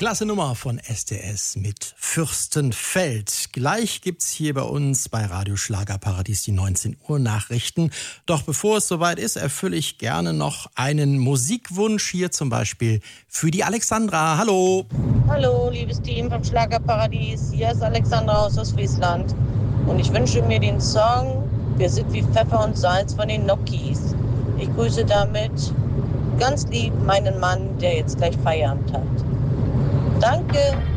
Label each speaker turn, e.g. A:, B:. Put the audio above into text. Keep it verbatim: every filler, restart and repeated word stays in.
A: Klasse Nummer von S D S mit Fürstenfeld. Gleich gibt's hier bei uns bei Radio Schlagerparadies die neunzehn Uhr Nachrichten. Doch bevor es soweit ist, erfülle ich gerne noch einen Musikwunsch hier zum Beispiel für die Alexandra. Hallo.
B: Hallo, liebes Team vom Schlagerparadies. Hier ist Alexandra aus Ostfriesland. Und ich wünsche mir den Song Wir sind wie Pfeffer und Salz von den Nokis. Ich grüße damit ganz lieb meinen Mann, der jetzt gleich Feierabend hat. Danke.